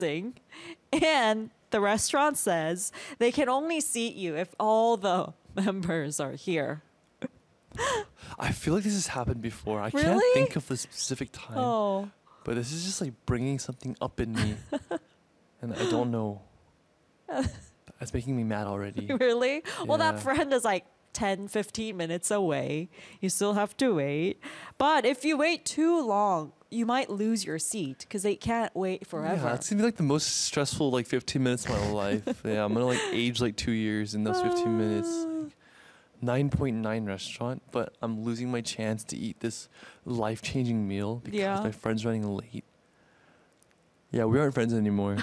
and the restaurant says they can only seat you if all the members are here. I feel like this has happened before. I can't Really? think of the specific time, Oh, but this is just like bringing something up in me, and I don't know. That's making me mad already. really? Well, that Yeah. friend is like 10, 15 minutes away. You still have to wait. But if you wait too long, you might lose your seat because they can't wait forever. Yeah, it's gonna be like the most stressful like 15 minutes of my life. Yeah, I'm gonna like age like 2 years in those 15 minutes. Like, 9.9 restaurant, but I'm losing my chance to eat this life-changing meal because Yeah. my friend's running late. Yeah, we aren't friends anymore.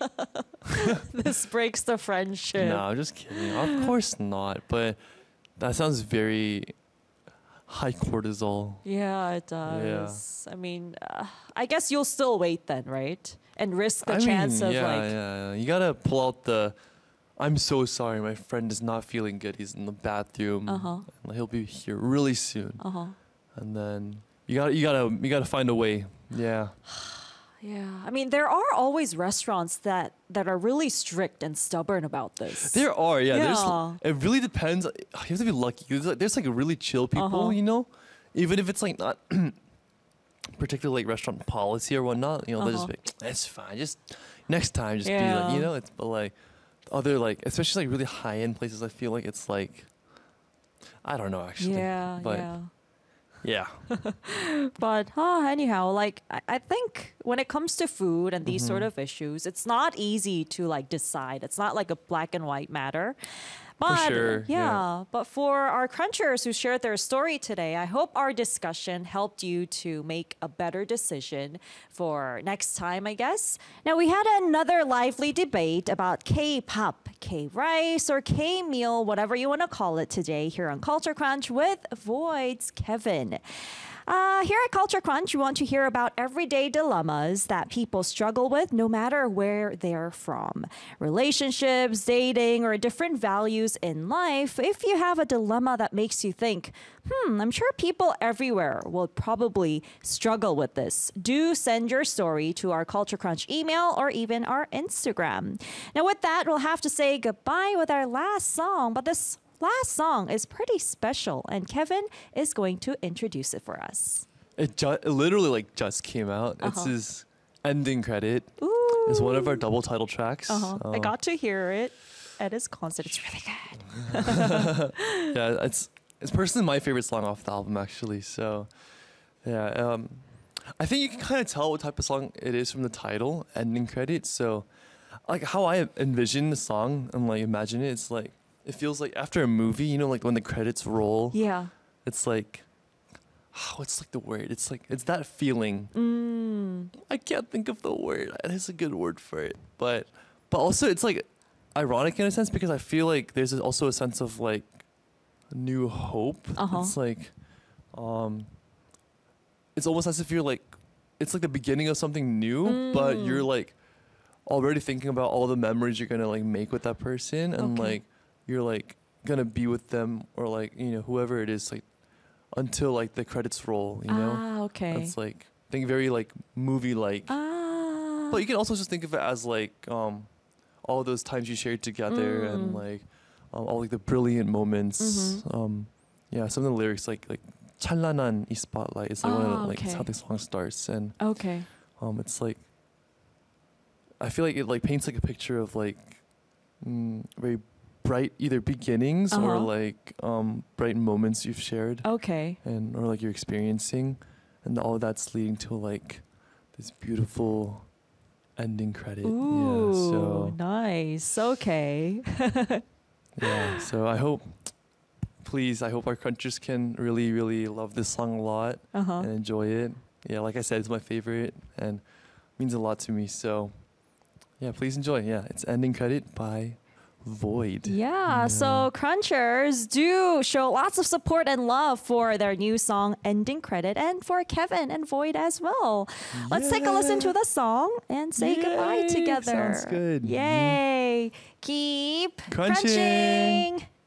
This breaks the friendship. No, I'm just kidding. Of course not. But that sounds very high cortisol. Yeah, it does. I mean, I guess you'll still wait then, right? And risk the chance of like. yeah. You gotta pull out the. I'm so sorry, my friend is not feeling good. He's in the bathroom. And he'll be here really soon. And then you gotta find a way. Yeah. Yeah, I mean, there are always restaurants that are really strict and stubborn about this. There are, yeah. Yeah. It really depends. You have to be lucky. There's like really chill people, you know, even if it's like not particularly like restaurant policy or whatnot. You know, they'll just be like, it's fine. Just next time, just be like, you know. It's but like other like especially like really high end places. I feel like it's like I don't know actually. But yeah. But anyhow, like I think when it comes to food and these sort of issues, it's not easy to like decide. It's not like a black and white matter. But sure, yeah. But for our crunchers who shared their story today, I hope our discussion helped you to make a better decision for next time, I guess. Now, we had another lively debate about K-pop, K-rice, or K-meal, whatever you want to call it today here on Culture Crunch with Void's Kevin. Here at Culture Crunch, we want to hear about everyday dilemmas that people struggle with no matter where they're from. Relationships, dating, or different values in life. If you have a dilemma that makes you think, I'm sure people everywhere will probably struggle with this, do send your story to our Culture Crunch email or even our Instagram. Now with that, we'll have to say goodbye with our last song, but this last song is pretty special, and Kevin is going to introduce it for us. It literally like just came out. It's his ending credit. Ooh. It's one of our double title tracks. I got to hear it at his concert. It's really good. Yeah, it's personally my favorite song off the album actually. So yeah, I think you can kind of tell what type of song it is from the title, ending credit. So like how I envision the song and like imagine it, it's like it feels like after a movie, you know, like when the credits roll. Yeah. It's like, what's like the word? It's like, it's that feeling. I can't think of the word. It is a good word for it. But also it's like ironic in a sense because I feel like there's also a sense of like new hope. It's like, it's almost as if you're like, it's like the beginning of something new, but you're like already thinking about all the memories you're going to like make with that person. And like, you're like gonna be with them or like, you know, whoever it is, like until like the credits roll, you know? It's like, I think very like movie like. But you can also just think of it as like all those times you shared together and like all like the brilliant moments. Yeah, some of the lyrics like 찬란한 이 spotlight. It's like one of the, like it's how the song starts and it's like I feel like it like paints like a picture of like very bright either beginnings or like bright moments you've shared and or like you're experiencing and all of that's leading to like this beautiful ending credit. Ooh, yeah, so nice. Okay. yeah, so I hope our crunchers can really, really love this song a lot and enjoy it. Yeah, like I said, it's my favorite and means a lot to me. So yeah, please enjoy. Yeah, it's ending credit by Void. Yeah, so crunchers do show lots of support and love for their new song Ending Credit and for Kevin and Void as well. Let's take a listen to the song and say goodbye together. Sounds good. Yay. Keep Crunching. crunching.